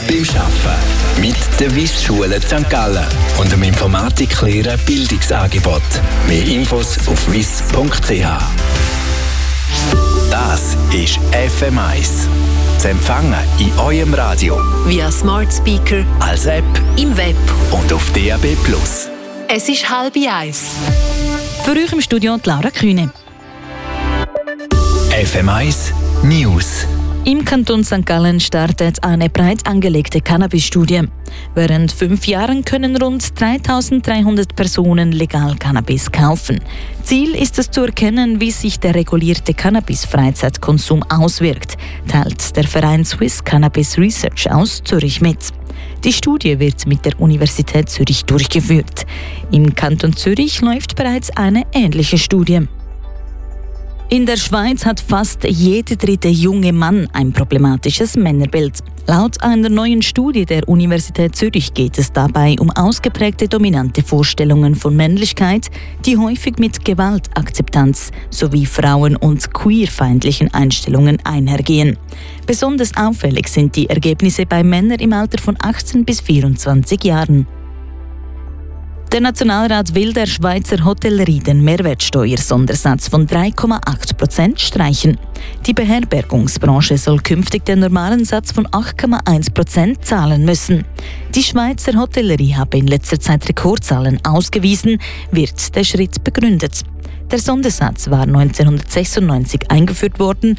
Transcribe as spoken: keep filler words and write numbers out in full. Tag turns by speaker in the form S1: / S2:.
S1: beim Arbeiten. Mit der Wyss-Schule Sankt Gallen und dem Informatiklehrer Bildungsangebot. Mehr Infos auf wyss punkt c h. Das ist F M eins. Zu empfangen in eurem Radio.
S2: Via Smart Speaker,
S1: als App,
S2: im Web
S1: und auf D A B plus.
S2: Es ist halb eins.
S3: Für euch im Studio die Laura Kühne.
S1: F M eins News.
S3: Im Kanton Sankt Gallen startet eine breit angelegte Cannabis-Studie. Während fünf Jahren können rund dreitausenddreihundert Personen legal Cannabis kaufen. Ziel ist es zu erkennen, wie sich der regulierte Cannabis-Freizeitkonsum auswirkt, teilt der Verein Swiss Cannabis Research aus Zürich mit. Die Studie wird mit der Universität Zürich durchgeführt. Im Kanton Zürich läuft bereits eine ähnliche Studie. In der Schweiz hat fast jeder dritte junge Mann ein problematisches Männerbild. Laut einer neuen Studie der Universität Zürich geht es dabei um ausgeprägte dominante Vorstellungen von Männlichkeit, die häufig mit Gewaltakzeptanz sowie frauen- und queerfeindlichen Einstellungen einhergehen. Besonders auffällig sind die Ergebnisse bei Männern im Alter von achtzehn bis vierundzwanzig Jahren. Der Nationalrat will der Schweizer Hotellerie den Mehrwertsteuersondersatz von drei Komma acht Prozent streichen. Die Beherbergungsbranche soll künftig den normalen Satz von acht Komma eins Prozent zahlen müssen. Die Schweizer Hotellerie habe in letzter Zeit Rekordzahlen ausgewiesen, wird der Schritt begründet. Der Sondersatz war neunzehnhundertsechsundneunzig eingeführt worden